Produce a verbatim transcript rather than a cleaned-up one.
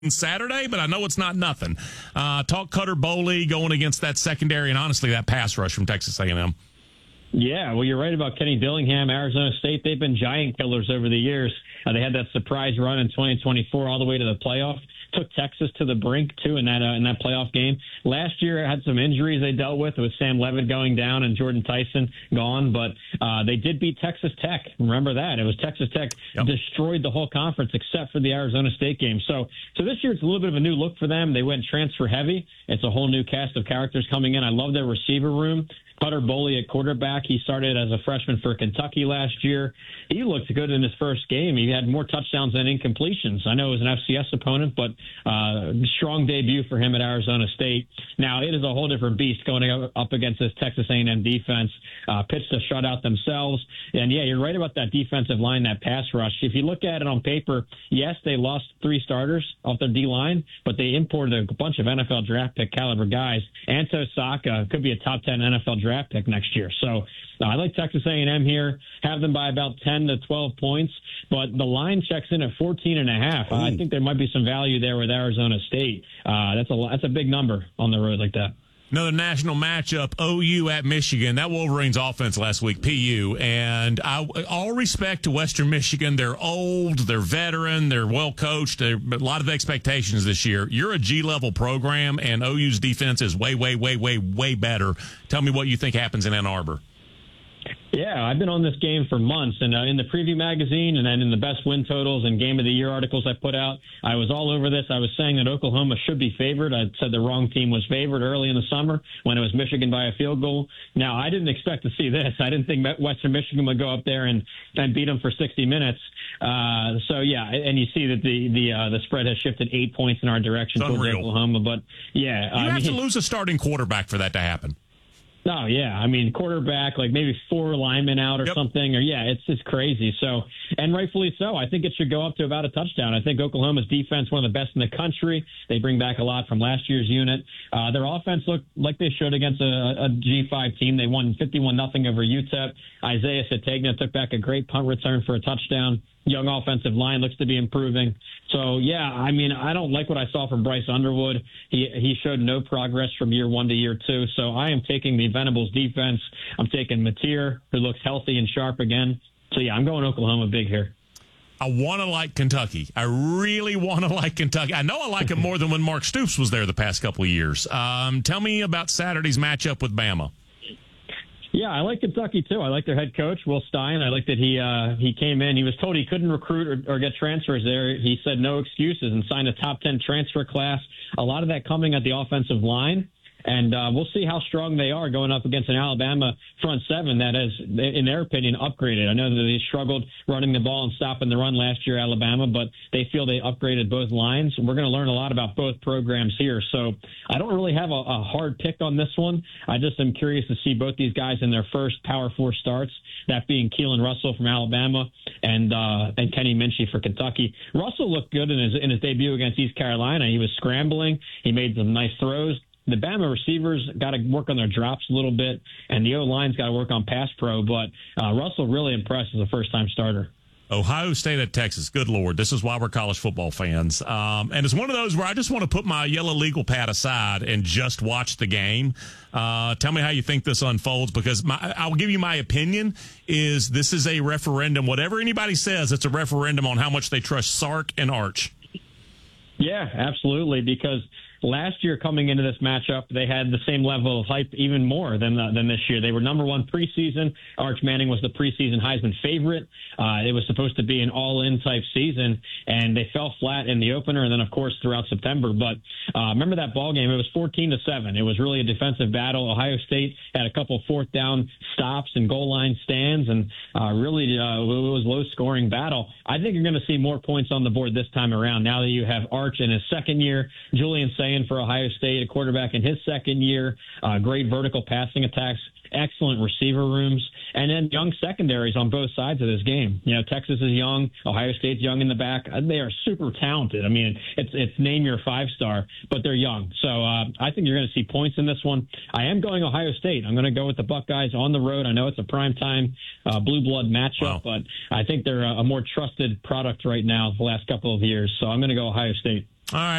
Saturday, but I know it's not nothing. Uh, talk Cutter Boley going against that secondary and honestly that pass rush from Texas A and M. Yeah, well, you're right about Kenny Dillingham, Arizona State. They've been giant killers over the years. Uh, they had that surprise run in twenty twenty-four all the way to the playoff. Took Texas to the brink, too, in that uh, in that playoff game. Last year, had some injuries they dealt with, with Sam Levitt going down and Jordan Tyson gone. But uh, they did beat Texas Tech. Remember that. It was Texas Tech yep. destroyed the whole conference except for the Arizona State game. So, so this year, it's a little bit of a new look for them. They went transfer heavy. It's a whole new cast of characters coming in. I love their receiver room. Cutter Boley at quarterback. He started as a freshman for Kentucky last year. He looked good in his first game. He had more touchdowns than incompletions. I know it was an F C S opponent, but uh, strong debut for him at Arizona State. Now, it is a whole different beast going up against this Texas A and M defense. Uh, pitched a shutout themselves. And, yeah, you're right about that defensive line, that pass rush. If you look at it on paper, yes, they lost three starters off their D-line, but they imported a bunch of N F L draft pick caliber guys. Anto Saka could be a top ten N F L draft pick next year. So uh, I like Texas A and M here, have them by about ten to twelve points, but the line checks in at fourteen and a half. I think there might be some value there with Arizona State. Uh, that's a that's a big number on the road like that. Another national matchup, O U at Michigan. That Wolverines offense last week, P U. And I, all respect to Western Michigan. They're old, they're veteran, they're well coached. They're, a lot of expectations this year. You're a G-level program, and O U's defense is way, way, way, way, way better. Tell me what you think happens in Ann Arbor. Yeah, I've been on this game for months, and uh, in the preview magazine and then in the best win totals and game of the year articles I put out, I was all over this. I was saying that Oklahoma should be favored. I said the wrong team was favored early in the summer when it was Michigan by a field goal. Now, I didn't expect to see this. I didn't think Western Michigan would go up there and, and beat them for sixty minutes. Uh, so, yeah, and you see that the the uh, the spread has shifted eight points in our direction towards Oklahoma. But, yeah. You uh, have I mean, to lose a starting quarterback for that to happen. Oh, yeah. I mean, quarterback, like maybe four linemen out or yep. something. Or, yeah, it's just crazy. So, and rightfully so. I think it should go up to about a touchdown. I think Oklahoma's defense, one of the best in the country. They bring back a lot from last year's unit. Uh, their offense looked like they should against a, a G five team. They won fifty-one nothing over U T E P. Isaiah Sategna took back a great punt return for a touchdown. Young offensive line looks to be improving. So, yeah, I mean, I don't like what I saw from Bryce Underwood. He he showed no progress from year one to year two. So I am taking the Venables defense. I'm taking Mateer, who looks healthy and sharp again. So, yeah, I'm going Oklahoma big here. I want to like Kentucky. I really want to like Kentucky. I know I like it more than when Mark Stoops was there the past couple of years. Um, tell me about Saturday's matchup with Bama. Yeah, I like Kentucky, too. I like their head coach, Will Stein. I like that he uh, he came in. He was told he couldn't recruit or, or get transfers there. He said no excuses and signed a top ten transfer class. A lot of that coming at the offensive line. And uh, we'll see how strong they are going up against an Alabama front seven that has, in their opinion, upgraded. I know that they struggled running the ball and stopping the run last year, Alabama, but they feel they upgraded both lines. We're going to learn a lot about both programs here. So I don't really have a, a hard pick on this one. I just am curious to see both these guys in their first Power Four starts, that being Keelan Russell from Alabama and uh, and Kenny Minchey for Kentucky. Russell looked good in his, in his debut against East Carolina. He was scrambling. He made some nice throws. The Bama receivers got to work on their drops a little bit, and the O-line's got to work on pass pro, but uh, Russell really impressed as a first-time starter. Ohio State at Texas. Good Lord. This is why we're college football fans. Um, and it's one of those where I just want to put my yellow legal pad aside and just watch the game. Uh, tell me how you think this unfolds, because my, I'll give you my opinion is this is a referendum. Whatever anybody says, it's a referendum on how much they trust Sark and Arch. Yeah, absolutely, because last year coming into this matchup, they had the same level of hype, even more than uh, than this year. They were number one preseason. Arch Manning was the preseason Heisman favorite. Uh, it was supposed to be an all-in type season, and they fell flat in the opener and then, of course, throughout September. But uh, remember that ball game? It was fourteen to seven. It was really a defensive battle. Ohio State had a couple fourth down stops and goal line stands, and uh, really uh, it was a low-scoring battle. I think you're going to see more points on the board this time around now that you have Arch in his second year, Julian Sayin for Ohio State, a quarterback in his second year, uh, great vertical passing attacks, excellent receiver rooms, and then young secondaries on both sides of this game. You know, Texas is young, Ohio State's young in the back. They are super talented. I mean, it's it's name your five star, but they're young. So uh, I think you're going to see points in this one. I am going Ohio State. I'm going to go with the Buckeyes on the road. I know it's a primetime uh, blue blood matchup, wow. but I think they're a, a more trusted product right now the last couple of years. So I'm going to go Ohio State. All right.